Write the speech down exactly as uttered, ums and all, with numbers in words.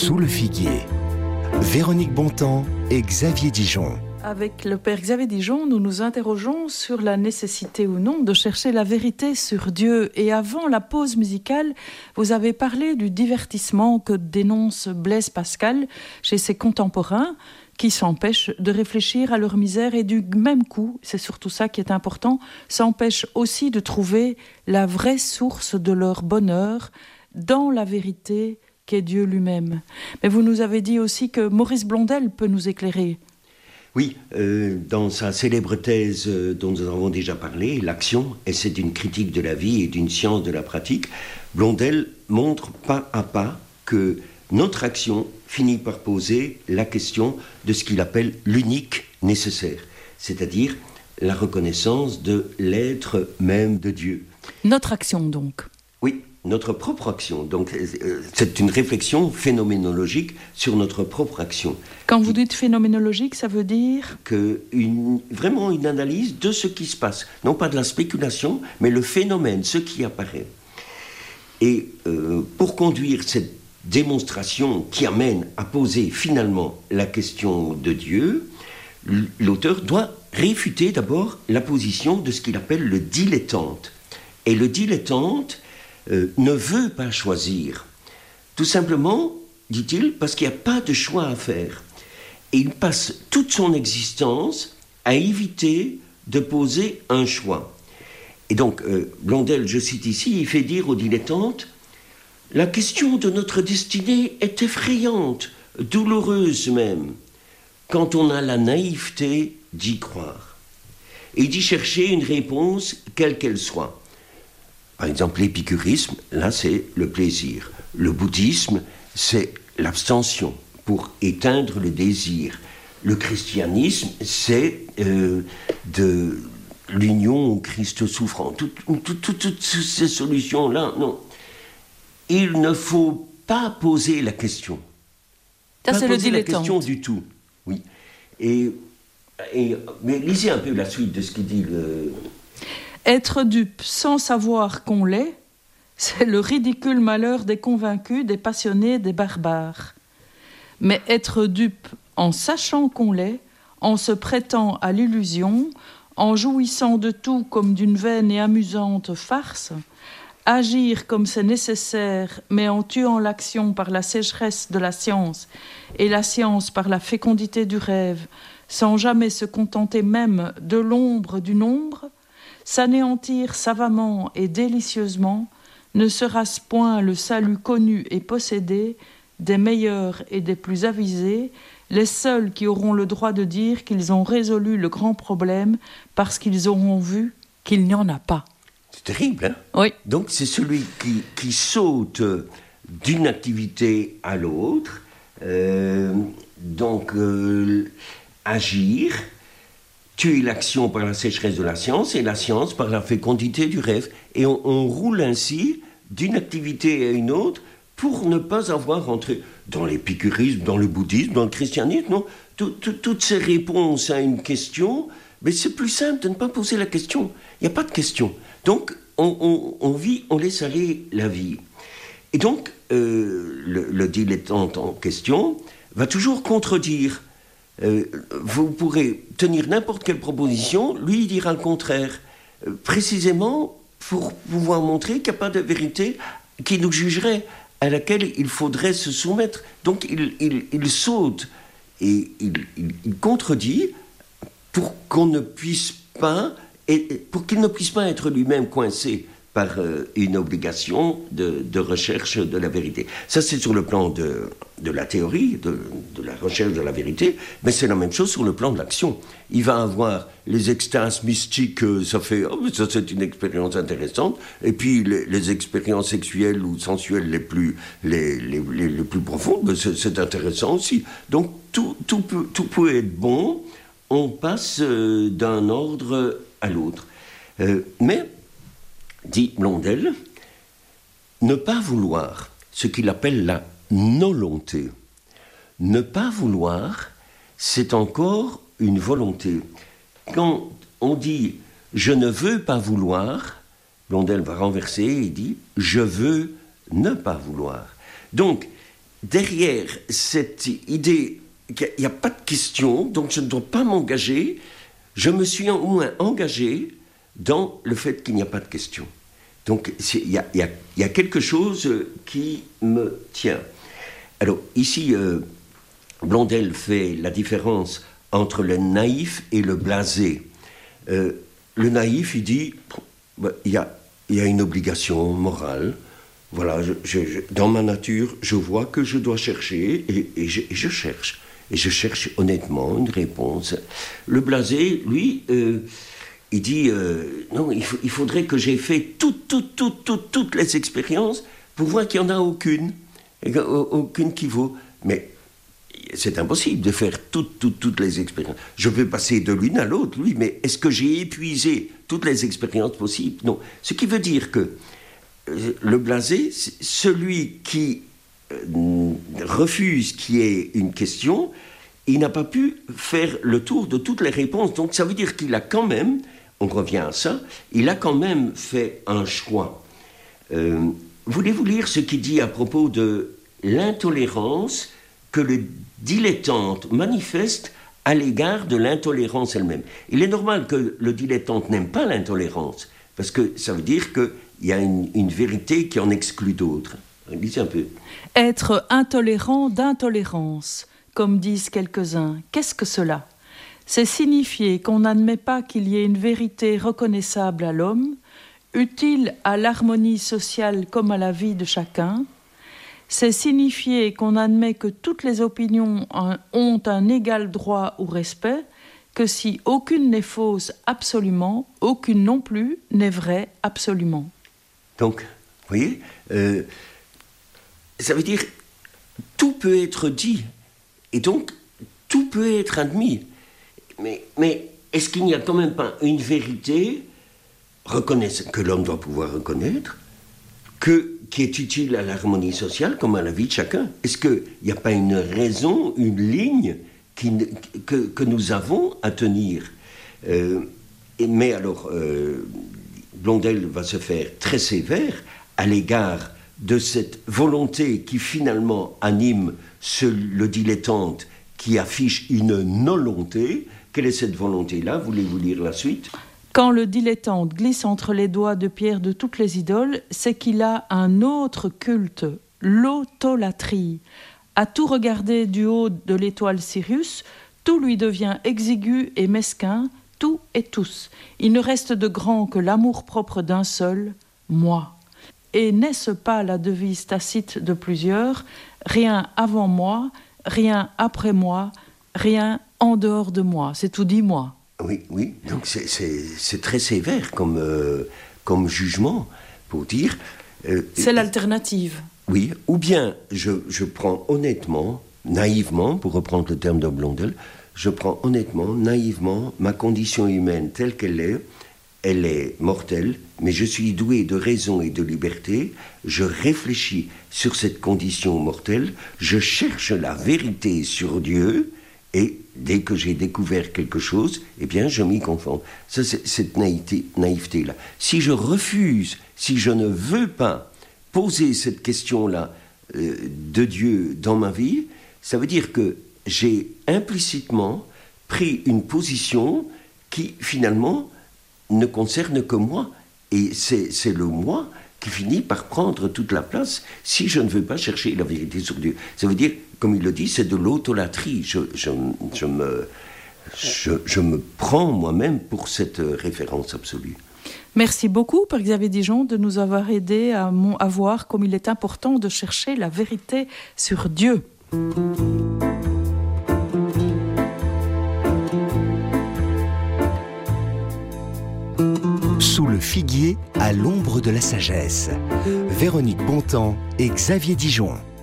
Sous le figuier, Véronique Bontemps et Xavier Dijon. Avec le Père Xavier Dijon, nous nous interrogeons sur la nécessité ou non de chercher la vérité sur Dieu. Et avant la pause musicale, vous avez parlé du divertissement que dénonce Blaise Pascal chez ses contemporains, qui s'empêchent de réfléchir à leur misère et du même coup, c'est surtout ça qui est important, s'empêchent aussi de trouver la vraie source de leur bonheur dans la vérité qu'est Dieu lui-même. Mais vous nous avez dit aussi que Maurice Blondel peut nous éclairer. Oui, euh, dans sa célèbre thèse euh, dont nous avons déjà parlé, L'action, et c'est une critique de la vie et d'une science de la pratique, Blondel montre pas à pas que notre action finit par poser la question de ce qu'il appelle l'unique nécessaire, c'est-à-dire la reconnaissance de l'être même de Dieu. Notre action donc. Oui, notre propre action. Donc, euh, c'est une réflexion phénoménologique sur notre propre action. Quand vous dites phénoménologique, ça veut dire que une, vraiment une analyse de ce qui se passe. Non pas de la spéculation, mais le phénomène, ce qui apparaît. Et euh, pour conduire cette démonstration qui amène à poser finalement la question de Dieu, l'auteur doit réfuter d'abord la position de ce qu'il appelle le dilettante. Et le dilettante euh, ne veut pas choisir. Tout simplement, dit-il, parce qu'il n'y a pas de choix à faire. Et il passe toute son existence à éviter de poser un choix. Et donc, euh, Blondel, je cite ici, il fait dire aux dilettantes « La question de notre destinée est effrayante, douloureuse même, quand on a la naïveté d'y croire. » Et il dit chercher une réponse, quelle qu'elle soit. Par exemple, l'épicurisme, là, c'est le plaisir. Le bouddhisme, c'est l'abstention pour éteindre le désir. Le christianisme, c'est euh, de l'union au Christ souffrant. Toutes tout, tout, tout, ces solutions-là, non. Il ne faut pas poser la question. Ça, pas c'est poser le la dilettante. question du tout. Oui. Et, et, mais lisez un peu la suite de ce qu'il dit. Le... Être dupe sans savoir qu'on l'est, c'est le ridicule malheur des convaincus, des passionnés, des barbares. Mais être dupe en sachant qu'on l'est, en se prêtant à l'illusion, en jouissant de tout comme d'une vaine et amusante farce, agir comme c'est nécessaire, mais en tuant l'action par la sécheresse de la science et la science par la fécondité du rêve, sans jamais se contenter même de l'ombre du nombre, s'anéantir savamment et délicieusement, ne sera-ce point le salut connu et possédé des meilleurs et des plus avisés, les seuls qui auront le droit de dire qu'ils ont résolu le grand problème parce qu'ils auront vu qu'il n'y en a pas. C'est terrible, hein ? Oui. Donc c'est celui qui, qui saute d'une activité à l'autre, euh, donc euh, agir, tuer l'action par la sécheresse de la science et la science par la fécondité du rêve. Et on, on roule ainsi d'une activité à une autre pour ne pas avoir entré dans l'épicurisme, dans le bouddhisme, dans le christianisme, non. Tout, tout, toutes ces réponses à une question, mais c'est plus simple de ne pas poser la question. Il n'y a pas de question. Donc, on, on, on vit, on laisse aller la vie. Et donc, euh, le, le dilettante en question va toujours contredire. Euh, vous pourrez tenir n'importe quelle proposition, lui il dira le contraire, euh, précisément pour pouvoir montrer qu'il n'y a pas de vérité qui nous jugerait, à laquelle il faudrait se soumettre. Donc il, il, il saute et il, il, il contredit pour qu'on ne puisse pas, et pour qu'il ne puisse pas être lui-même coincé par euh, une obligation de, de recherche de la vérité. Ça, c'est sur le plan de, de la théorie, de, de la recherche de la vérité, mais c'est la même chose sur le plan de l'action. Il va avoir les extases mystiques, euh, ça fait, oh, ça c'est une expérience intéressante, et puis les, les expériences sexuelles ou sensuelles les plus, les, les, les, les plus profondes, c'est, c'est intéressant aussi. Donc tout, tout, peut, tout peut être bon, on passe euh, d'un ordre à l'autre. Euh, mais dit Blondel, ne pas vouloir ce qu'il appelle la nolonté. Ne pas vouloir, c'est encore une volonté. Quand on dit « je ne veux pas vouloir », Blondel va renverser et dit « je veux ne pas vouloir ». Donc, derrière cette idée qu'il n'y a pas de question, donc je ne dois pas m'engager, je me suis au moins engagé dans le fait qu'il n'y a pas de question. Donc il y, y, y a quelque chose qui me tient. Alors ici, euh, Blondel fait la différence entre le naïf et le blasé. Euh, le naïf, il dit, il bah, y, a, y a une obligation morale. Voilà, je, je, je, dans ma nature, je vois que je dois chercher et, et, je, et je cherche. Et je cherche honnêtement une réponse. Le blasé, lui, euh, il dit, euh, non, il, faut, il faudrait que j'ai fait toutes, toutes, toutes, toutes, toutes les expériences pour voir qu'il n'y en a aucune, aucune qui vaut. Mais c'est impossible de faire toutes, toutes, toutes les expériences. Je peux passer de l'une à l'autre, oui, mais est-ce que j'ai épuisé toutes les expériences possibles? Non. Ce qui veut dire que euh, le blasé, c'est celui qui euh, refuse qu'il y ait une question, il n'a pas pu faire le tour de toutes les réponses. Donc ça veut dire qu'il a quand même, on revient à ça, il a quand même fait un choix. Euh, voulez-vous lire ce qu'il dit à propos de l'intolérance que le dilettante manifeste à l'égard de l'intolérance elle-même? Il est normal que le dilettante n'aime pas l'intolérance, parce que ça veut dire qu'il y a une, une vérité qui en exclut d'autres. Lisez un peu. Être intolérant d'intolérance, comme disent quelques-uns, qu'est-ce que cela? C'est signifier qu'on n'admet pas qu'il y ait une vérité reconnaissable à l'homme, utile à l'harmonie sociale comme à la vie de chacun. C'est signifier qu'on admet que toutes les opinions ont un égal droit au respect, que si aucune n'est fausse absolument, aucune non plus n'est vraie absolument. Donc, vous voyez, euh, ça veut dire tout peut être dit, et donc tout peut être admis. Mais, mais est-ce qu'il n'y a quand même pas une vérité que l'homme doit pouvoir reconnaître, que, qui est utile à l'harmonie sociale comme à la vie de chacun? Est-ce qu'il n'y a pas une raison, une ligne qui, que, que nous avons à tenir? euh, et, Mais alors, euh, Blondel va se faire très sévère à l'égard de cette volonté qui finalement anime ce, le dilettante qui affiche une non-volonté. Quelle est cette volonté-là? Voulez-vous lire la suite? Quand le dilettante glisse entre les doigts de pierre de toutes les idoles, c'est qu'il a un autre culte, l'autolatrie. À tout regarder du haut de l'étoile Sirius, tout lui devient exigu et mesquin, tout et tous. Il ne reste de grand que l'amour-propre d'un seul, moi. Et n'est-ce pas la devise tacite de plusieurs? Rien avant moi, rien après moi, rien en dehors de moi. C'est tout dit, moi. Oui, oui, donc c'est, c'est, c'est très sévère comme, euh, comme jugement, pour dire... Euh, c'est l'alternative. Oui, ou bien je, je prends honnêtement, naïvement, pour reprendre le terme de Blondel, je prends honnêtement, naïvement, ma condition humaine telle qu'elle est, elle est mortelle, mais je suis doué de raison et de liberté, je réfléchis sur cette condition mortelle, je cherche la vérité sur Dieu, et dès que j'ai découvert quelque chose, eh bien, je m'y conforme. Ça, c'est cette naïveté, naïveté-là. Si je refuse, si je ne veux pas poser cette question-là euh, de Dieu dans ma vie, ça veut dire que j'ai implicitement pris une position qui, finalement, ne concerne que moi. Et c'est, c'est le moi qui finit par prendre toute la place si je ne veux pas chercher la vérité sur Dieu. Ça veut dire, comme il le dit, c'est de l'autolatrie. Je, je, je, me, je, je me prends moi-même pour cette référence absolue. Merci beaucoup, Père Xavier Dijon, de nous avoir aidés à, à voir comme il est important de chercher la vérité sur Dieu. Sous le figuier, à l'ombre de la sagesse. Véronique Bontemps et Xavier Dijon.